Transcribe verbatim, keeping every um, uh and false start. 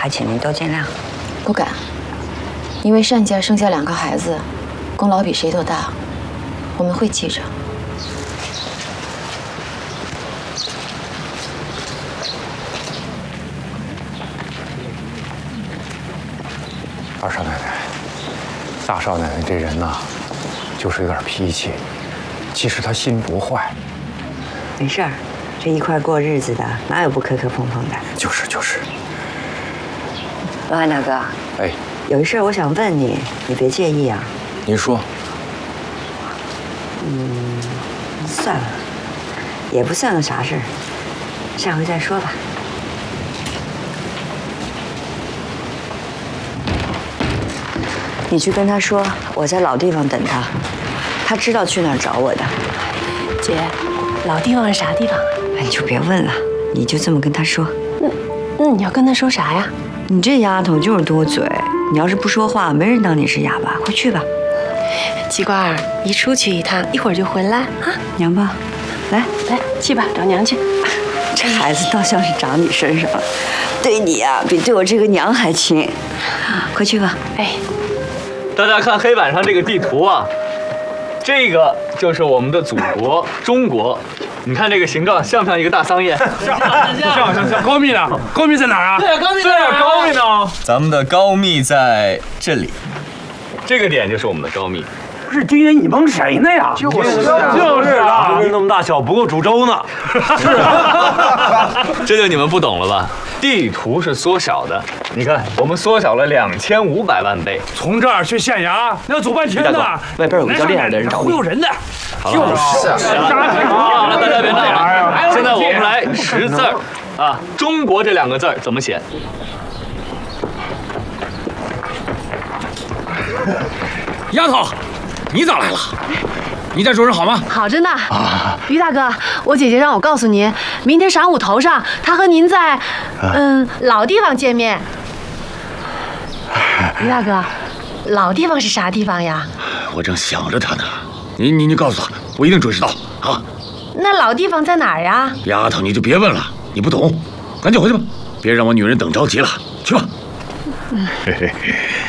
还请您多见谅。 不敢，因为单家生下两个孩子，功劳比谁都大，我们会记着。 二少奶奶，大少奶奶这人呐，就是有点脾气，其实她心不坏。 没事儿，这一块过日子的，哪有不磕磕碰碰的？ 就是就是。 罗汉大哥， 哎， 有一事我想问你，你别介意啊。 您说。 嗯，算了，也不算个啥事儿，下回再说吧。你去跟他说，我在老地方等他，他知道去哪儿找我的。 姐，老地方是啥地方啊？ 哎，你就别问了，你就这么跟他说。 那那你要跟他说啥呀？ 你这丫头就是多嘴，你要是不说话，没人当你是哑巴。快去吧。 鸡冠儿，一出去一趟，一会儿就回来啊。 娘吧，来来，去吧，找娘去。 这孩子倒像是长你身上了，对你呀、啊，比对我这个娘还亲。快去吧。 哎。 大家看黑板上这个地图啊，这个就是我们的祖国中国。你看这个形状像不像一个大桑叶？ 像像像像。高密呢？高密在哪儿啊？ 对啊，高密在哪儿？高密呢？ 咱们的高密在这里。 这个点就是我们的高密。 不是丁爷，你蒙谁呢呀？就是就是啊， 那么大小不够煮粥呢。 是啊。 这就你们不懂了吧？地图是缩小的，你看我们缩小了两千五百万倍。 从这儿去县衙要走半天呢。 外边有个叫厉害的人找忽悠人的。 就是好了，大家别闹了。现在我们来识字儿啊，中国这两个字儿怎么写？ 丫头，你咋来了？你家主人好吗？ 好着呢。于大哥，我姐姐让我告诉您，明天晌午头上，她和您在嗯老地方见面。于大哥，老地方是啥地方呀？ 我正想着他呢。你你你告诉他，我一定准时到啊。 那老地方在哪儿呀？ 丫头，你就别问了，你不懂，赶紧回去吧，别让我女人等着急了。去吧。嗯。嘿嘿嘿。